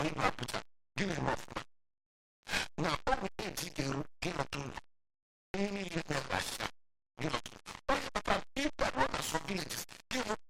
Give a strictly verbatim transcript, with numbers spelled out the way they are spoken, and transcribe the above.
ịba apụta gị na-eme ọfụma na ọ bụ eti ga-eru gị nọta ụlọ